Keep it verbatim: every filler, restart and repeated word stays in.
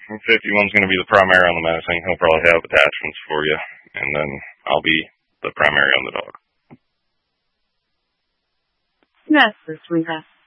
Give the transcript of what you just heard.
fifty-one's going to be the primary on the menacing. He'll probably have attachments for you, and then I'll be the primary on the dog. Gracias, sweetheart.